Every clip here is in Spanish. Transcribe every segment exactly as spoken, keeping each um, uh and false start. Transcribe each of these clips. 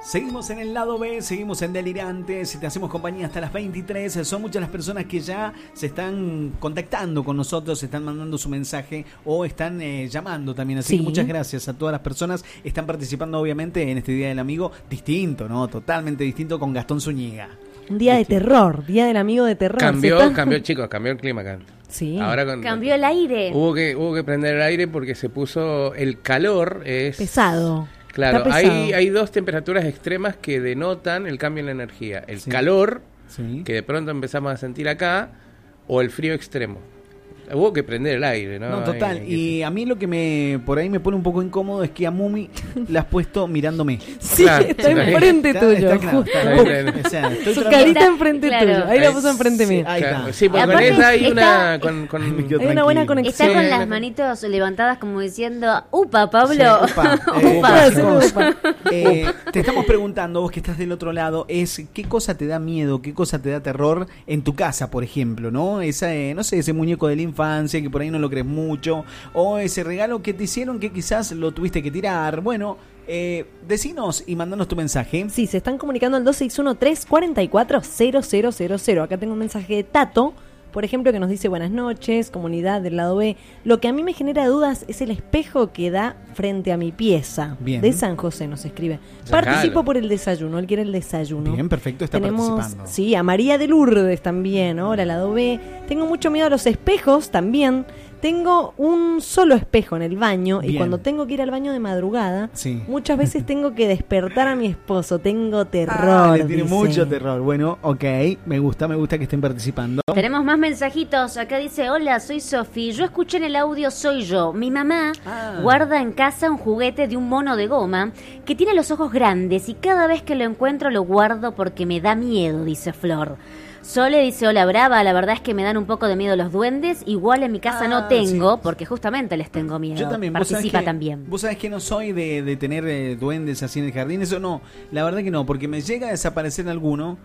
Seguimos en el lado B, seguimos en Delirantes, te hacemos compañía hasta las veintitrés. Son muchas las personas que ya se están contactando con nosotros, están mandando su mensaje o están eh, llamando también. Así sí. que muchas gracias a todas las personas. Están participando obviamente en este Día del Amigo distinto, ¿no? Totalmente distinto con Gastón Zúñiga. Un día de terror, Día del Amigo de terror. Cambió, está... cambió chicos, cambió el clima acá. Sí. Ahora con, cambió el aire. Hubo que, hubo que prender el aire porque se puso, el calor es... pesado. Claro, hay, hay dos temperaturas extremas que denotan el cambio en la energía. El sí. calor, sí. que de pronto empezamos a sentir acá, o el frío extremo. Hubo que prender el aire, ¿no? No, total. Ay, y a mí lo que me por ahí me pone un poco incómodo es que a Mumi la has puesto mirándome. Sí, claro, está enfrente está, tuyo. Está claro, está claro. O sea, su tratando... carita enfrente claro. tuyo. Ahí la puso enfrente sí, mío. Ahí está. Sí, porque con esa hay una... Con, con... Hay una buena conexión. Está con las manitos levantadas como diciendo, upa, Pablo. Sí, upa. Eh, upa. Chicos, eh, te estamos preguntando, vos que estás del otro lado, es qué cosa te da miedo, qué cosa te da terror en tu casa, por ejemplo, ¿no? Esa, eh, no sé, ese muñeco de la infancia que por ahí no lo crees mucho, o ese regalo que te hicieron que quizás lo tuviste que tirar. Bueno, eh, decinos y mandanos tu mensaje. Sí, se están comunicando al dos seis uno, tres cuatro cuatro, cero cero cero cero. Acá tengo un mensaje de Tato, por ejemplo, que nos dice buenas noches, comunidad del lado B. Lo que a mí me genera dudas es el espejo que da frente a mi pieza. Bien. De San José nos escribe. Sacalo. Participo por el desayuno, él quiere el desayuno. Bien, perfecto, está Tenemos, participando. Sí, a María de Lourdes también, hola, lado B. Tengo mucho miedo a los espejos también. Tengo un solo espejo en el baño. Bien. Y cuando tengo que ir al baño de madrugada, sí. muchas veces tengo que despertar a mi esposo. Tengo terror. Ah, le tiene dice. mucho terror. Bueno, ok, me gusta, me gusta que estén participando. Tenemos más mensajitos. Acá dice, hola, soy Sofi. Yo escuché en el audio Soy Yo. Mi mamá ah. guarda en casa un juguete de un mono de goma que tiene los ojos grandes y cada vez que lo encuentro lo guardo porque me da miedo, dice Flor. Sole dice, hola brava, la verdad es que me dan un poco de miedo los duendes, igual en mi casa ah, no tengo, sí. porque justamente les tengo miedo. Yo también. Participa ¿Vos que, también. Vos sabés que no soy de, de tener eh, duendes así en el jardín, eso no, la verdad que no, porque me llega a desaparecer alguno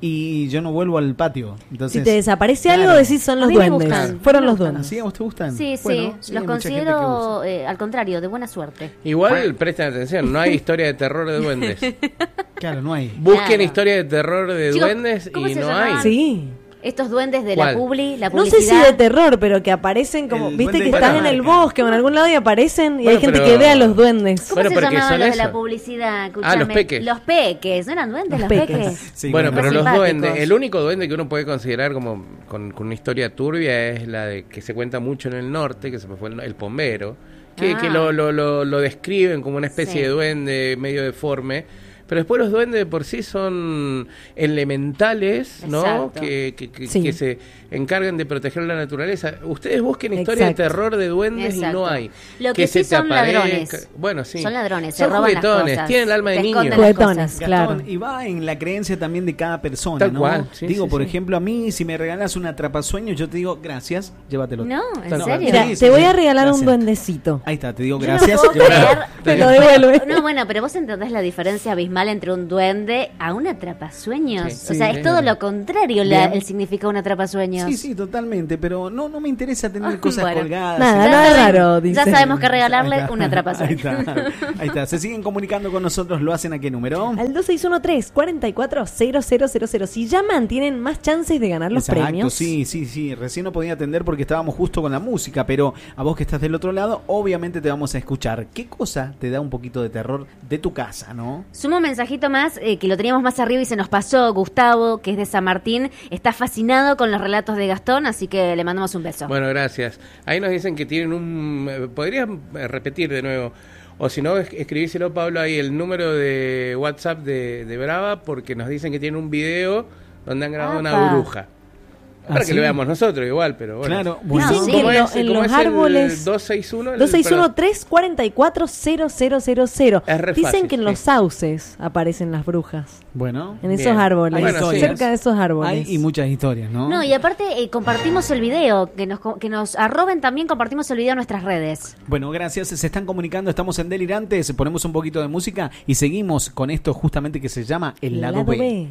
y yo no vuelvo al patio. Entonces, si te desaparece claro. algo, decís son los duendes. Gustan, Fueron los duendes. ¿Sí? ¿A vos te gustan? Sí, bueno, sí, los considero eh, al contrario, de buena suerte. Igual, presten atención, no hay historia de terror de duendes. Claro, no hay. Busquen claro. historia de terror de Chicos, duendes y no llamaban? hay. Sí. Estos duendes de ¿Cuál? la publi, la No publicidad. sé si de terror, pero que aparecen como... El Viste que duende están de en el Dinamarca. bosque o en algún lado y aparecen y Bueno, hay gente pero- que ve a los duendes. ¿Cómo Bueno, se porque llamaban son los de la eso. publicidad? Escuchame. Ah, los peques. Los peques, ¿no eran duendes los, Los peques? peques. Sí, bueno, bueno, pero los simpáticos. duendes, el único duende que uno puede considerar como con, con una historia turbia es la de que se cuenta mucho en el norte, que se me fue el, el pombero, que, Ah. que lo, lo, lo, lo describen como una especie Sí. de duende medio deforme. Pero después los duendes de por sí son elementales, ¿no? Exacto. Que, que, que, Sí. que se encargan de proteger la naturaleza. Ustedes busquen historias Exacto. de terror de duendes Exacto. y no hay. Lo que sí se te son aparezca- ladrones. Bueno, sí. Son ladrones, se Son roban las juguetones, cosas. tienen el alma de Te niño. esconden las Juguetones. cosas. Claro. Gastón, y va en la creencia también de cada persona, Tal ¿no? cual, sí, digo, sí, por sí. ejemplo, a mí, si me regalas un atrapasueños, yo te digo, gracias, llévatelo. No, ¿en Tal- serio? Mira, Sí, te sí, voy sí. a regalar Gracias. un duendecito. Ahí está, te digo Yo gracias. no puedo creer. Te lo devuelve. No, bueno, pero vos entendés la diferencia abismal entre un duende a un atrapasueños. Sí, o sea, sí, es todo sí. lo contrario la- Bien. el significado de un atrapasueños. Sí, sí, totalmente, pero no, no me interesa tener Ah, cosas bueno. colgadas. Nada, Ya nada saben- raro, dice. Ya sabemos que regalarle Ahí está. un atrapasueños. Ahí está, ahí está. Se siguen comunicando con nosotros, ¿lo hacen a qué número? Al dos seis uno, tres cuatro cuatro, cero cero cero cero. Si llaman, tienen más chances de ganar los Exacto, premios. sí, sí, sí. Recién no podía atender porque estábamos justo con la música, pero a vos que estás del otro lado, obviamente te vamos a escuchar. ¿Qué cosa te da un poquito de terror de tu casa, no? Sumo un mensajito más eh, que lo teníamos más arriba y se nos pasó. Gustavo, que es de San Martín, está fascinado con los relatos de Gastón, así que le mandamos un beso. Bueno, gracias. Ahí nos dicen que tienen un... eh, ¿Podrías eh, repetir de nuevo? O si no, es- escribíselo, Pablo, ahí el número de WhatsApp de, de Brava, porque nos dicen que tienen un video donde han grabado Apa. una bruja. Para ¿Ah, que sí? lo veamos nosotros igual, pero bueno. Claro, bueno. Dicen sí. que ¿Cómo en, lo- es, en cómo los es el árboles... dos seis uno? El- dos seis uno, perdón. tres cuatro cuatro, cero cero cero cero. Es re Dicen fácil, que en sí. los sauces aparecen las brujas. Bueno, En esos Bien. árboles. Hay Bueno, sí. historias. Cerca de esos árboles. Hay y muchas historias, ¿no? No, y aparte eh, compartimos el video, que nos, co- que nos arroben también, compartimos el video en nuestras redes. Bueno, gracias. Se están comunicando, estamos en Delirantes, ponemos un poquito de música y seguimos con esto justamente que se llama El Lado, B.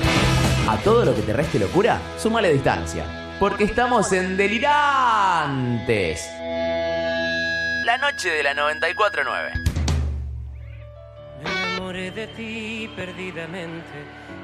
A todo lo que te reste locura, sumale distancia. Porque estamos en Delirantes. La noche de la noventa y cuatro nueve. enamoré de ti perdidamente.